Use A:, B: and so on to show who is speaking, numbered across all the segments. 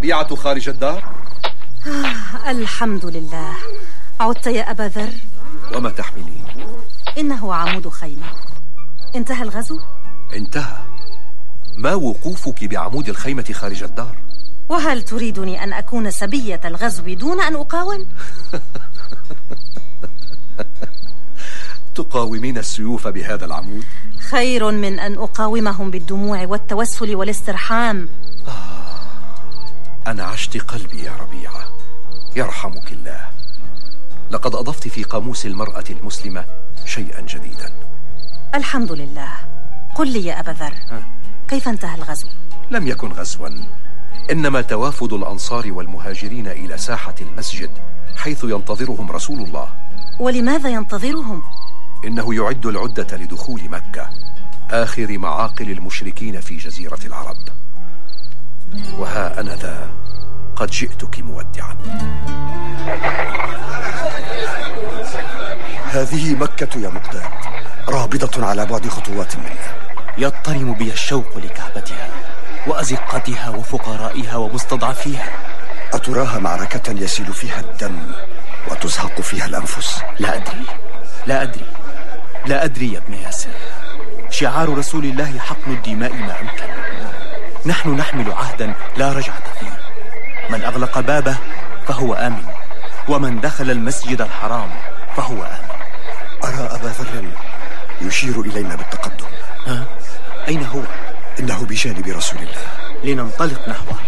A: ربيعة خارج الدار؟
B: الحمد لله. عدت يا أبا ذر؟
A: وما تحملين؟
B: إنه عمود خيمة. انتهى الغزو؟
A: انتهى. ما وقوفك بعمود الخيمة خارج الدار؟
B: وهل تريدني أن أكون سبية الغزو دون أن أقاوم؟
A: تقاومين السيوف بهذا العمود؟
B: خير من أن أقاومهم بالدموع والتوسل والاسترحام.
A: أنا عشت قلبي يا ربيعة، يرحمك الله. لقد أضفت في قاموس المرأة المسلمة شيئا جديدا.
B: الحمد لله. قل لي يا أبا ذر، كيف انتهى الغزو؟
A: لم يكن غزوا، إنما توافد الأنصار والمهاجرين إلى ساحة المسجد حيث ينتظرهم رسول الله.
B: ولماذا ينتظرهم؟
A: إنه يعد العدة لدخول مكة، آخر معاقل المشركين في جزيرة العرب. وها أنا ذا قد جئتك مودعا.
C: هذه مكة يا مقداد، رابضة على بعد خطوات منا.
D: يضطرم بي الشوق لكعبتها وأزقتها وفقرائها ومستضعفيها.
C: أتراها معركة يسيل فيها الدم وتزهق فيها الأنفس؟
D: لا أدري يا ابن ياسر. شعار رسول الله حقن الدماء ما أمكن. نحن نحمل عهدا لا رجعة فيه. من أغلق بابه فهو آمن، ومن دخل المسجد الحرام فهو آمن.
C: أرى أبا ذر يشير إلينا بالتقدم.
D: أين هو؟
C: إنه بجانب رسول الله.
D: لننطلق نحوه.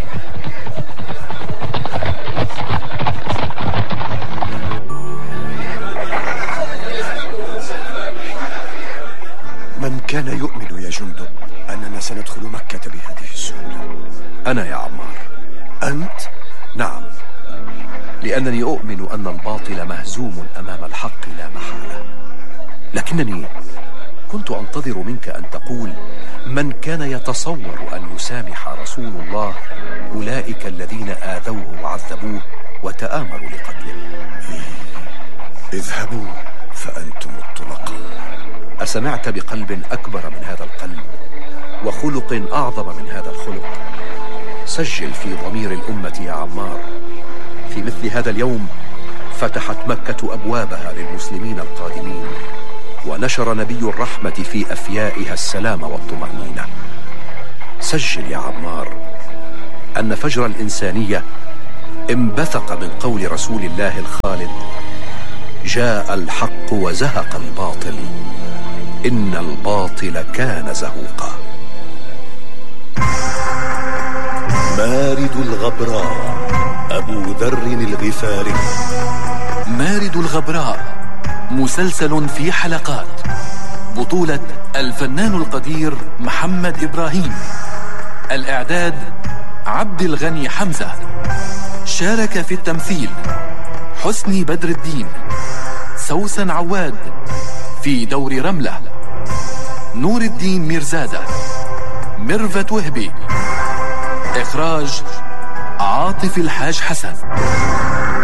C: من كان يؤمن يا جندب أننا سندخل مكة بهذه السهولة؟
A: أنا يا عمار.
C: أنت؟
A: نعم، لأنني أؤمن أن الباطل مهزوم أمام الحق لا محالة. لكنني كنت أنتظر منك أن تقول من كان يتصور أن يسامح رسول الله أولئك الذين آذوه وعذبوه وتآمروا لقتله.
C: اذهبوا فأنتم الطلقاء.
A: أسمعت بقلب أكبر من هذا القلب وخلق أعظم من هذا الخلق؟ سجل في ضمير الأمة يا عمار. في مثل هذا اليوم فتحت مكة أبوابها للمسلمين القادمين، ونشر نبي الرحمة في أفيائها السلام والطمأنينة. سجل يا عمار أن فجر الإنسانية انبثق من قول رسول الله الخالد: جاء الحق وزهق الباطل إن الباطل كان زهوقا.
E: مارد الغبراء أبو ذر الغفاري.
F: مارد الغبراء مسلسل في حلقات، بطولة الفنان القدير محمد إبراهيم، الإعداد عبد الغني حمزة، شارك في التمثيل حسني بدر الدين، سوسن عواد في دور رملة، نور الدين ميرزادة، ميرفت وهبي، إخراج عاطف الحاج حسن.